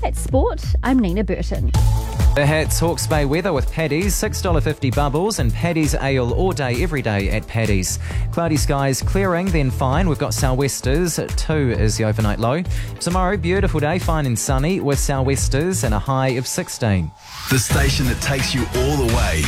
That's sport. I'm Nina Burton. The Hats Hawke's Bay weather with Paddy's, $6.50 bubbles and Paddy's ale all day, every day at Paddy's. Cloudy skies clearing, then fine. We've got sou'westers, 2 is the overnight low. Tomorrow, beautiful day, fine and sunny with sou'westers and a high of 16. The station that takes you all the way.